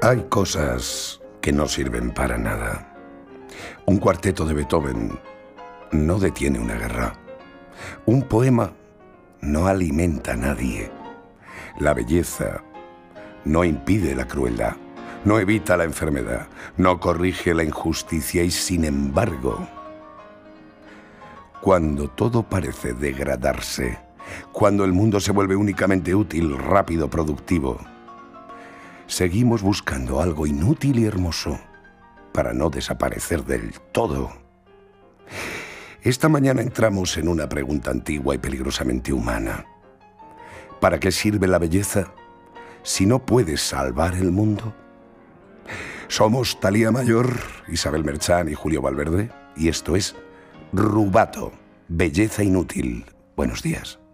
Hay cosas que no sirven para nada. Un cuarteto de Beethoven no detiene una guerra. Un poema no alimenta a nadie. La belleza no impide la crueldad, no evita la enfermedad, no corrige la injusticia y, sin embargo, cuando todo parece degradarse, cuando el mundo se vuelve únicamente útil, rápido, productivo, seguimos buscando algo inútil y hermoso para no desaparecer del todo. Esta mañana entramos en una pregunta antigua y peligrosamente humana. ¿Para qué sirve la belleza si no puede salvar el mundo? Somos Thalía Mayor, Isabel Merchán y Julio Valverde, y esto es Rubato, Belleza Inútil. Buenos días.